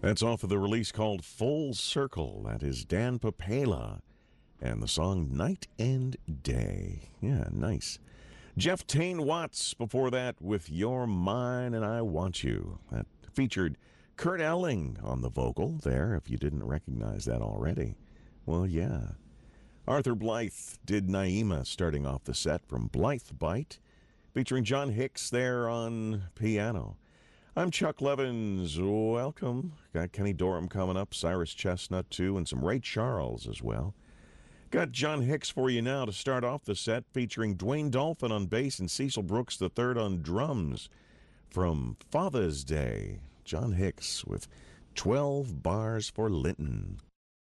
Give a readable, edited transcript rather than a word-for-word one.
That's off of the release called Full Circle. That is Dan Papela. And the song Night and Day. Yeah, nice. Jeff Tain Watts before that with You're Mine and I Want You. That featured Kurt Elling on the vocal there, if you didn't recognize that already. Well, yeah. Arthur Blythe did Naima starting off the set from Blythe Bite, featuring John Hicks there on piano. I'm Chuck Levins. Welcome. Got Kenny Dorham coming up, Cyrus Chestnut too, and some Ray Charles as well. Got John Hicks for you now to start off the set, featuring Dwayne Dolphin on bass and Cecil Brooks III on drums. From Father's Day, John Hicks with 12 Bars for Linton.